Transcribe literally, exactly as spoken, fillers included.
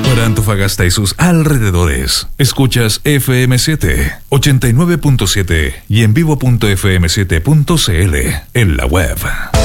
Para Antofagasta y sus alrededores, escuchas F M siete, ochenta y nueve punto siete y en vivo punto f m siete punto c l en la web.